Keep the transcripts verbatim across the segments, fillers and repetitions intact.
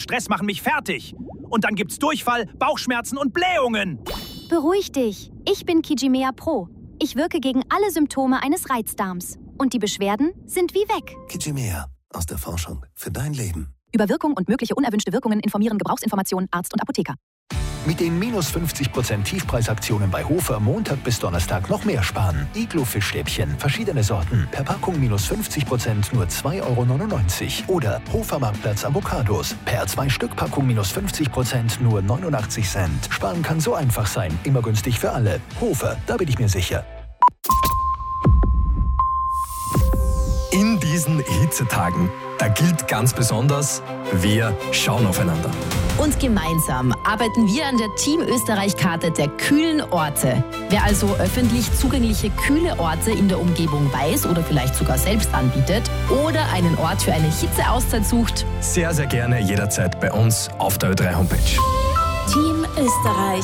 Stress machen mich fertig. Und dann gibt's Durchfall, Bauchschmerzen und Blähungen. Beruhig dich. Ich bin Kijimea Pro. Ich wirke gegen alle Symptome eines Reizdarms. Und die Beschwerden sind wie weg. Kijimea. Aus der Forschung. Für dein Leben. Über Wirkung und mögliche unerwünschte Wirkungen informieren Gebrauchsinformationen Arzt und Apotheker. Mit den minus fünfzig Prozent Tiefpreisaktionen bei Hofer Montag bis Donnerstag noch mehr sparen. Iglo-Fischstäbchen, verschiedene Sorten. Per Packung minus fünfzig Prozent nur zwei Euro neunundneunzig. Oder Hofer Marktplatz Avocados. Per zwei Stück Packung minus fünfzig Prozent nur neunundachtzig Cent. Sparen kann so einfach sein. Immer günstig für alle. Hofer, da bin ich mir sicher. In diesen Hitzetagen, da gilt ganz besonders, wir schauen aufeinander. Und gemeinsam arbeiten wir an der Team Österreich-Karte der kühlen Orte. Wer also öffentlich zugängliche kühle Orte in der Umgebung weiß oder vielleicht sogar selbst anbietet oder einen Ort für eine Hitzeauszeit sucht, sehr, sehr gerne jederzeit bei uns auf der Ö drei Homepage. Team Österreich.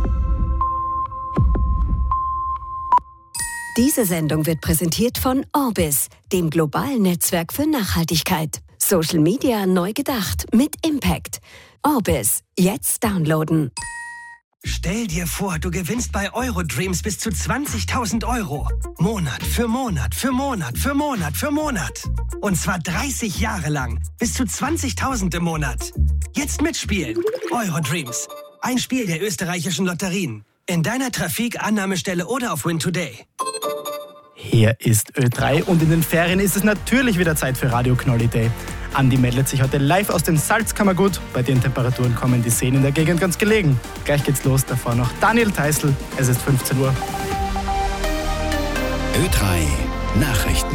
Diese Sendung wird präsentiert von Orbis, dem globalen Netzwerk für Nachhaltigkeit. Social Media neu gedacht mit Impact. Orbis, jetzt downloaden. Stell dir vor, du gewinnst bei Eurodreams bis zu zwanzigtausend Euro. Monat für Monat für Monat für Monat für Monat. Und zwar dreißig Jahre lang. Bis zu zwanzigtausend im Monat. Jetzt mitspielen. Eurodreams. Ein Spiel der österreichischen Lotterien. In deiner Trafik, Annahmestelle oder auf Win Today. Hier ist Ö drei und in den Ferien ist es natürlich wieder Zeit für Radio Knolli Day. Andi meldet sich heute live aus dem Salzkammergut. Bei den Temperaturen kommen die Seen in der Gegend ganz gelegen. Gleich geht's los, davor noch Daniel Theißl. Es ist fünfzehn Uhr. Ö drei Nachrichten.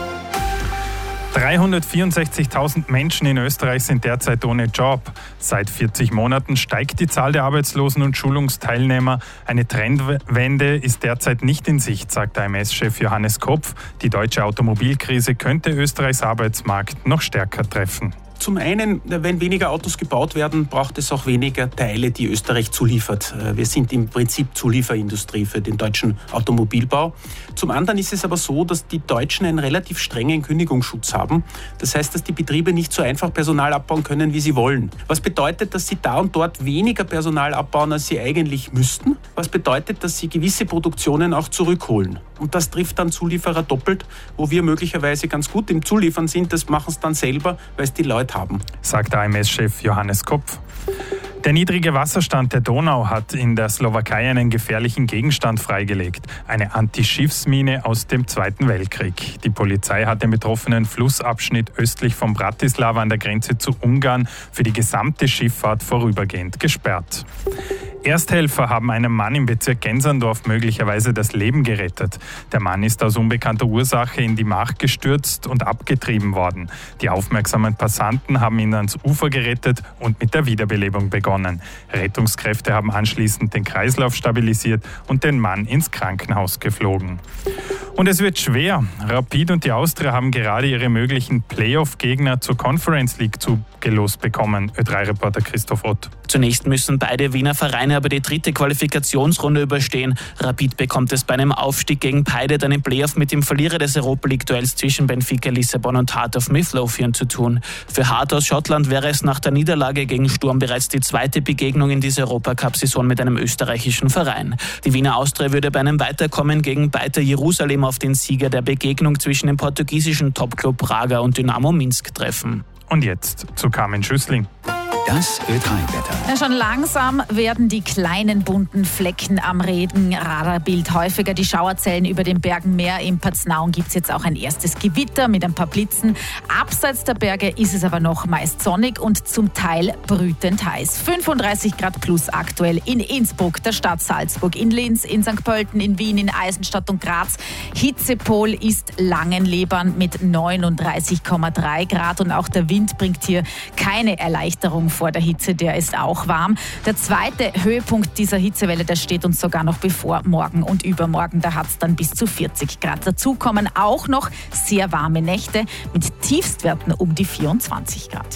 dreihundertvierundsechzigtausend Menschen in Österreich sind derzeit ohne Job. Seit vierzig Monaten steigt die Zahl der Arbeitslosen und Schulungsteilnehmer. Eine Trendwende ist derzeit nicht in Sicht, sagt A M S-Chef Johannes Kopf. Die deutsche Automobilkrise könnte Österreichs Arbeitsmarkt noch stärker treffen. Zum einen, wenn weniger Autos gebaut werden, braucht es auch weniger Teile, die Österreich zuliefert. Wir sind im Prinzip Zulieferindustrie für den deutschen Automobilbau. Zum anderen ist es aber so, dass die Deutschen einen relativ strengen Kündigungsschutz haben. Das heißt, dass die Betriebe nicht so einfach Personal abbauen können, wie sie wollen. Was bedeutet, dass sie da und dort weniger Personal abbauen, als sie eigentlich müssten. Was bedeutet, dass sie gewisse Produktionen auch zurückholen. Und das trifft dann Zulieferer doppelt, wo wir möglicherweise ganz gut im Zuliefern sind. Das machen es dann selber, weil es die Leute haben, sagt A M S-Chef Johannes Kopf. Der niedrige Wasserstand der Donau hat in der Slowakei einen gefährlichen Gegenstand freigelegt. Eine Antischiffsmine aus dem Zweiten Weltkrieg. Die Polizei hat den betroffenen Flussabschnitt östlich von Bratislava an der Grenze zu Ungarn für die gesamte Schifffahrt vorübergehend gesperrt. Ersthelfer haben einem Mann im Bezirk Genserndorf möglicherweise das Leben gerettet. Der Mann ist aus unbekannter Ursache in die Mach gestürzt und abgetrieben worden. Die aufmerksamen Passanten haben ihn ans Ufer gerettet und mit der Wiederbelebung begonnen. Rettungskräfte haben anschließend den Kreislauf stabilisiert und den Mann ins Krankenhaus geflogen. Und es wird schwer. Rapid und die Austria haben gerade ihre möglichen Playoff-Gegner zur Conference League zugelost bekommen. Ö drei Reporter Christoph Ott. Zunächst müssen beide Wiener Vereine aber die dritte Qualifikationsrunde überstehen. Rapid bekommt es bei einem Aufstieg gegen Peidet einen Playoff mit dem Verlierer des Europa League-Duells zwischen Benfica Lissabon und Heart of Midlothian zu tun. Für Heart aus Schottland wäre es nach der Niederlage gegen Sturm bereits die zweite Begegnung in dieser Europacup-Saison mit einem österreichischen Verein. Die Wiener Austria würde bei einem Weiterkommen gegen Beitar Jerusalem auf den Sieger der Begegnung zwischen dem portugiesischen Topclub Braga und Dynamo Minsk treffen. Und jetzt zu Carmen Schüssling. Das Ö drei Wetter. Ja, schon langsam werden die kleinen bunten Flecken am Regenradarbild häufiger. Die Schauerzellen über den Bergen mehr. Im Paznaun gibt es jetzt auch ein erstes Gewitter mit ein paar Blitzen. Abseits der Berge ist es aber noch meist sonnig und zum Teil brütend heiß. fünfunddreißig Grad plus aktuell in Innsbruck, der Stadt Salzburg, in Linz, in Sankt Pölten, in Wien, in Eisenstadt und Graz. Hitzepol ist Langenlebern mit neununddreißig Komma drei Grad und auch der Wind bringt hier keine Erleichterung vor der Hitze, der ist auch warm. Der zweite Höhepunkt dieser Hitzewelle, der steht uns sogar noch bevor, morgen und übermorgen. Da hat es dann bis zu vierzig Grad. Dazu kommen auch noch sehr warme Nächte mit Tiefstwerten um die vierundzwanzig Grad.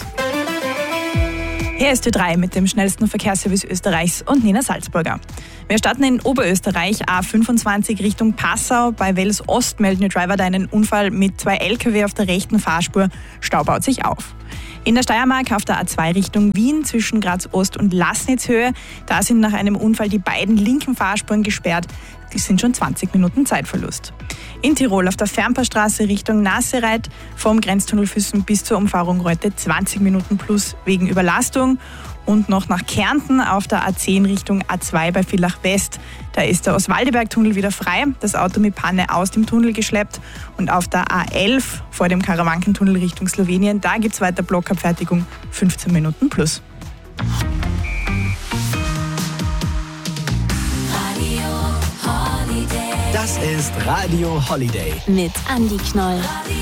Hier ist Ö drei mit dem schnellsten Verkehrsservice Österreichs und Nina Salzburger. Wir starten in Oberösterreich, A fünfundzwanzig Richtung Passau. Bei Wels Ost melden die Driver da einen Unfall mit zwei L K W auf der rechten Fahrspur. Stau baut sich auf. In der Steiermark auf der A zwei Richtung Wien zwischen Graz Ost und Laßnitzhöhe, da sind nach einem Unfall die beiden linken Fahrspuren gesperrt. Die sind schon zwanzig Minuten Zeitverlust. In Tirol auf der Fernpaarstraße Richtung Nassereit vom Grenztunnel Füssen bis zur Umfahrung Reute zwanzig Minuten plus wegen Überlastung. Und noch nach Kärnten auf der A zehn Richtung A zwei bei Villach West. Da ist der Oswaldeberg-Tunnel wieder frei, das Auto mit Panne aus dem Tunnel geschleppt. Und auf der A elf vor dem Karawankentunnel Richtung Slowenien, da gibt es weiter Blockabfertigung, fünfzehn Minuten plus. Das ist Radio Holiday. Mit Andi Knoll.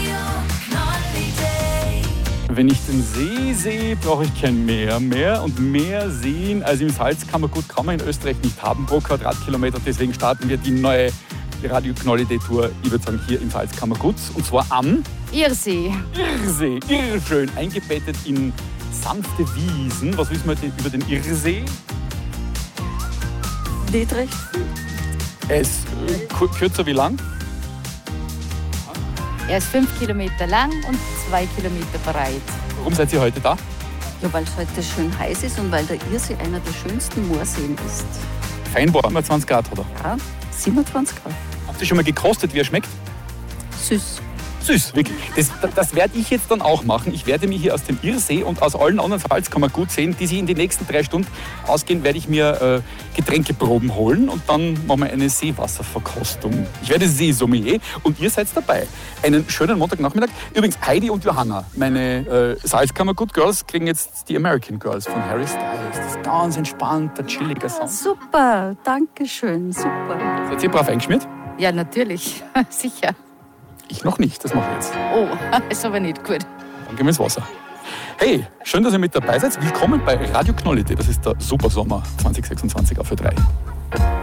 Wenn ich den See sehe, brauche ich kein Meer mehr. Und mehr sehen als im Salzkammergut kann man in Österreich nicht haben pro Quadratkilometer. Deswegen starten wir die neue Radio Holiday Tour, ich würde sagen, hier im Salzkammergut. Und zwar am Irsee. Irsee, irrschön, eingebettet in sanfte Wiesen. Was wissen wir über den Irsee? Nicht recht. Er ist äh, kürzer wie lang? Er ist fünf Kilometer lang und zwei Kilometer breit. Warum seid ihr heute da? Ja, weil es heute schön heiß ist und weil der Irsee einer der schönsten Moorseen ist. Fein warm, zwanzig Grad, oder? Ja, siebenundzwanzig Grad. Habt ihr schon mal gekostet, wie er schmeckt? Süß. Süß, wirklich. Das, das werde ich jetzt dann auch machen. Ich werde mir hier aus dem Irsee und aus allen anderen Salzkammergut sehen, die sich in den nächsten drei Stunden ausgehen, werde ich mir äh, Getränkeproben holen und dann machen wir eine Seewasserverkostung. Ich werde Seesommelier und ihr seid dabei. Einen schönen Montagnachmittag. Übrigens, Heidi und Johanna, meine äh, Salzkammergut-Girls, kriegen jetzt die American Girls von Harry Styles. Das ist ganz entspannter, chilliger Song. Super, danke schön, super. Seid ihr brav eingeschmiert? Ja, natürlich, sicher. Ich noch nicht, das mache ich jetzt. Oh, ist aber nicht gut. Dann gehen wir ins Wasser. Hey, schön, dass ihr mit dabei seid. Willkommen bei Radio Holiday. Das ist der Supersommer zwanzig sechsundzwanzig auf Ö drei.